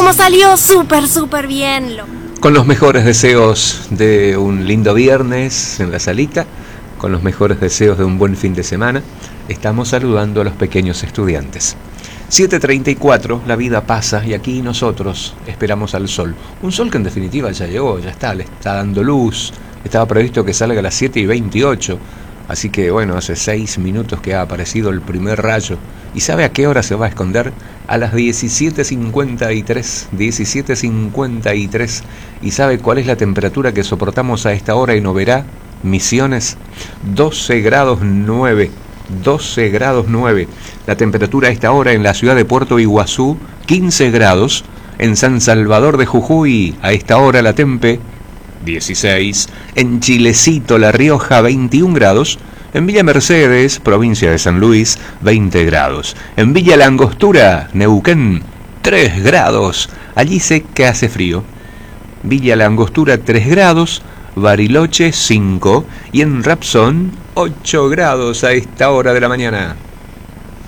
Todo salió súper bien. Con los mejores deseos de un lindo viernes en la salita, con los mejores deseos de un buen fin de semana, estamos saludando a los pequeños estudiantes. 7:34, la vida pasa y aquí nosotros esperamos al sol. Un sol que en definitiva ya llegó, ya está, le está dando luz. Estaba previsto que salga a las 7:28, así que bueno, hace 6 minutos que ha aparecido el primer rayo. ¿Y sabe a qué hora se va a esconder? A las 17:53. ¿Y sabe cuál es la temperatura que soportamos a esta hora en Oberá, Misiones? 12 grados 9. La temperatura a esta hora en la ciudad de Puerto Iguazú, 15 grados. En San Salvador de Jujuy, a esta hora la tempe, 16. En Chilecito, La Rioja, 21 grados. En Villa Mercedes, provincia de San Luis, 20 grados. En Villa La Angostura, Neuquén, 3 grados. Allí sé que hace frío. Villa La Angostura, 3 grados. Bariloche, 5. Y en Rapson, 8 grados a esta hora de la mañana.